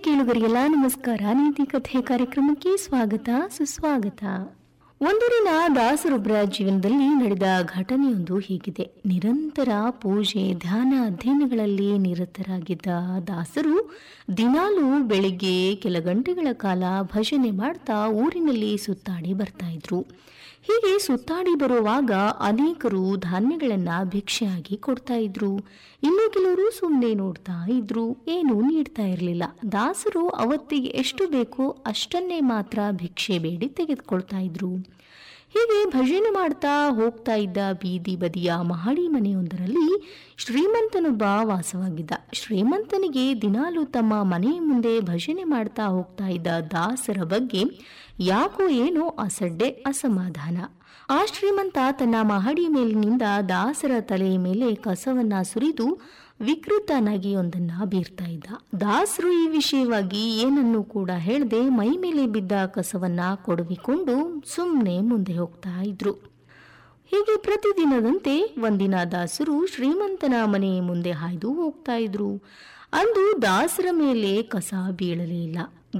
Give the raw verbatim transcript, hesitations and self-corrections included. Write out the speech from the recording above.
ಕೇಳುಗರಿಗೆಲ್ಲ ನಮಸ್ಕಾರ. ನೀತಿ ಕಥೆ ಕಾರ್ಯಕ್ರಮಕ್ಕೆ ಸ್ವಾಗತ ಸುಸ್ವಾಗತ. ಒಂದೂರಿನ ದಾಸರೊಬ್ಬರ ಜೀವನದಲ್ಲಿ ನಡೆದ ಘಟನೆಯೊಂದು ಹೀಗಿದೆ. ನಿರಂತರ ಪೂಜೆ ಧ್ಯಾನ ಅಧ್ಯಯನಗಳಲ್ಲಿ ನಿರತರಾಗಿದ್ದ ದಾಸರು ದಿನಾಲೂ ಬೆಳಿಗ್ಗೆ ಕೆಲ ಗಂಟೆಗಳ ಕಾಲ ಭಜನೆ ಮಾಡ್ತಾ ಊರಿನಲ್ಲಿ ಸುತ್ತಾಡಿ ಬರ್ತಾ ಇದ್ರು. ಹೀಗೆ ಸುತ್ತಾಡಿ ಬರುವಾಗ ಅನೇಕರು ಧಾನ್ಯಗಳನ್ನ ಭಿಕ್ಷೆಯಾಗಿ ಕೊಡ್ತಾ ಇದ್ರು. ಇನ್ನು ಕೆಲವರು ಸುಮ್ಮನೆ ನೋಡ್ತಾ ಇದ್ರು, ಏನೂ ನೀಡ್ತಾ ಇರಲಿಲ್ಲ. ದಾಸರು ಅವತ್ತಿಗೆ ಎಷ್ಟು ಬೇಕೋ ಅಷ್ಟನ್ನೇ ಮಾತ್ರ ಭಿಕ್ಷೆ ಬೇಡಿ ತೆಗೆದುಕೊಳ್ತಾ ಇದ್ರು. ಹೀಗೆ ಭಜನೆ ಮಾಡ್ತಾ ಹೋಗ್ತಾ ಇದ್ದ ಬೀದಿ ಬದಿಯ ಮಹಡಿ ಮನೆಯೊಂದರಲ್ಲಿ ಶ್ರೀಮಂತನೊಬ್ಬ ವಾಸವಾಗಿದ್ದ. ಶ್ರೀಮಂತನಿಗೆ ದಿನಾಲೂ ತಮ್ಮ ಮನೆಯ ಮುಂದೆ ಭಜನೆ ಮಾಡ್ತಾ ಹೋಗ್ತಾ ಇದ್ದ ದಾಸರ ಬಗ್ಗೆ ಯಾಕೋ ಏನೋ ಅಸಡ್ಡೆ, ಅಸಮಾಧಾನ. ಆ ಶ್ರೀಮಂತ ತನ್ನ ಮಹಡಿ ಮೇಲಿನಿಂದ ದಾಸರ ತಲೆಯ ಮೇಲೆ ಕಸವನ್ನ ಸುರಿದು ವಿಕೃತ ನಗೆಯೊಂದನ್ನ ಬೀರ್ತಾ ಇದ್ದ. ದಾಸರು ಈ ವಿಷಯವಾಗಿ ಏನನ್ನೂ ಕೂಡ ಹೇಳದೆ ಮೈ ಮೇಲೆ ಬಿದ್ದ ಕಸವನ್ನ ಕೊಡವಿಕೊಂಡು ಸುಮ್ಮನೆ ಮುಂದೆ ಹೋಗ್ತಾ ಇದ್ರು. ಹೀಗೆ ಪ್ರತಿದಿನದಂತೆ ಒಂದಿನ ದಾಸರು ಶ್ರೀಮಂತನ ಮನೆಯ ಮುಂದೆ ಹಾಯ್ದು ಹೋಗ್ತಾ ಇದ್ರು. ಅಂದು ದಾಸರ ಮೇಲೆ ಕಸ ಬೀಳಲೇ ಇಲ್ಲ.